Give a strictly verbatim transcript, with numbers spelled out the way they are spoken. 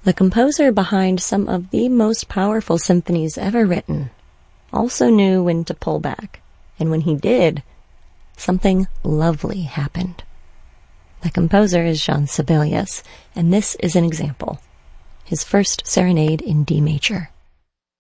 The composer behind some of the most powerful symphonies ever written also knew when to pull back, and when he did, something lovely happened. The composer is Jean Sibelius, and this is an example. His first serenade in D major.